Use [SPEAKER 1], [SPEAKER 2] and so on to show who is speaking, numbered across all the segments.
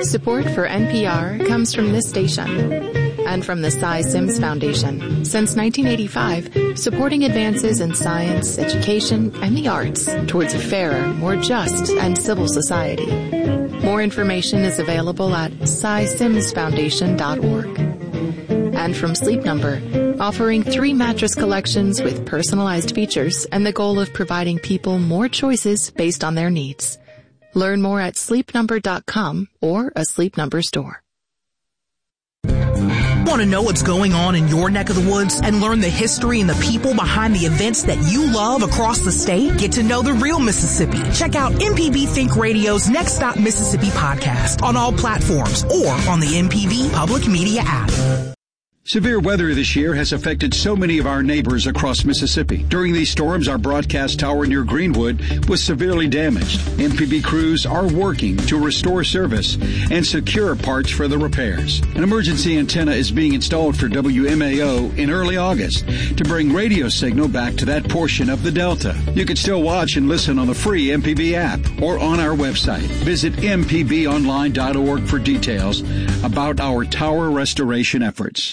[SPEAKER 1] Support for NPR comes from this station and from the Cy Sims Foundation. Since 1985, supporting advances in science, education, and the arts towards a fairer, more just, and civil society. More information is available at cysimsfoundation.org. And from Sleep Number, offering 3 mattress collections with personalized features and the goal of providing people more choices based on their needs. Learn more at sleepnumber.com or a Sleep Number store.
[SPEAKER 2] Want to know what's going on in your neck of the woods and learn the history and the people behind the events that you love across the state? Get to know the real Mississippi. Check out MPB Think Radio's Next Stop Mississippi podcast on all platforms or on the MPB Public Media app.
[SPEAKER 3] Severe weather this year has affected so many of our neighbors across Mississippi. During these storms, our broadcast tower near Greenwood was severely damaged. MPB crews are working to restore service and secure parts for the repairs. An emergency antenna is being installed for WMAO in early August to bring radio signal back to that portion of the Delta. You can still watch and listen on the free MPB app or on our website. Visit mpbonline.org for details about our tower restoration efforts.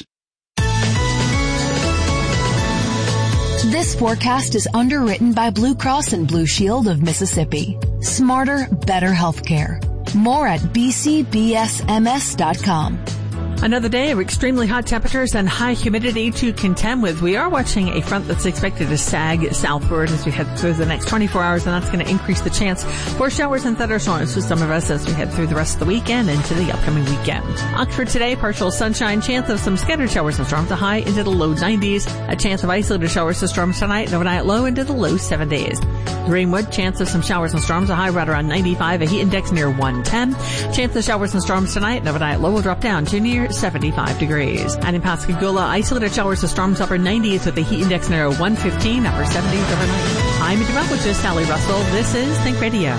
[SPEAKER 4] This forecast is underwritten by Blue Cross and Blue Shield of Mississippi. Smarter, better healthcare. More at bcbsms.com.
[SPEAKER 5] Another day of extremely hot temperatures and high humidity to contend with. We are watching a front that's expected to sag southward as we head through the next 24 hours, and that's going to increase the chance for showers and thunderstorms for some of us as we head through the rest of the weekend into the upcoming weekend. Oxford today, partial sunshine, chance of some scattered showers and storms, a high into the low 90s, a chance of isolated showers and storms tonight, and overnight low into the low 70s. Greenwood, chance of some showers and storms, a high right around 95, a heat index near 110. Chance of showers and storms tonight, and overnight low will drop down to near 75 degrees. And in Pascagoula, isolated showers and storms upper 90s with a heat index near 115, upper 70s overnight. I'm meteorologist Sally Russell. This is Think Radio.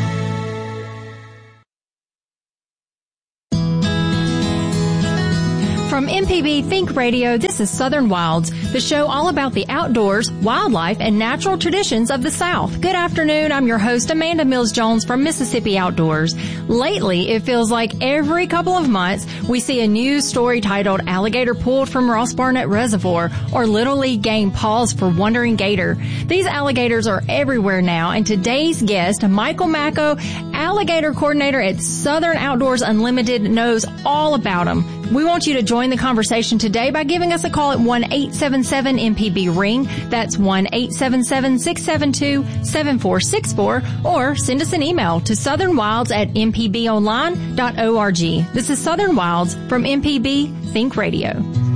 [SPEAKER 6] From MPB Think Radio, this is Southern Wilds, the show all about the outdoors, wildlife, and natural traditions of the South. Good afternoon. I'm your host, Amanda Mills-Jones from Mississippi Outdoors. Lately, it feels like every couple of months, we see a news story titled Alligator Pulled from Ross Barnett Reservoir or Little League Game Paused for Wandering Gator. These alligators are everywhere now, and today's guest, Michael Macko, alligator coordinator at Southern Outdoors Unlimited, knows all about them. We want you to join the conversation today by giving us a call at 1-877-MPB-RING. That's 1-877-672-7464. Or send us an email to southernwilds@mpbonline.org. This is Southern Wilds from MPB Think Radio.